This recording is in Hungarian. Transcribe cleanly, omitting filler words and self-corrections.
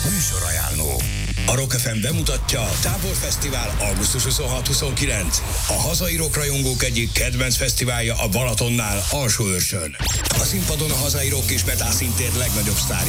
Műsorajánló. A Rock FM bemutatja Táborfesztivál augusztus 26-29. A hazai rockrajongók egyik kedvenc fesztiválja a Balatonnál, Alsóőrsön. A színpadon a hazai rock és metal színtér legnagyobb sztárja